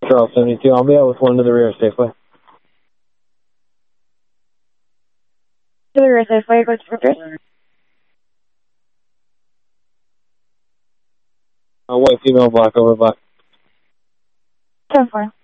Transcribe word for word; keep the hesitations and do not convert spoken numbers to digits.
Charles seventy-two. I'll be out with one to the rear safely. To the rear safely, go to Fortress. Uh, white female, black over black. ten four.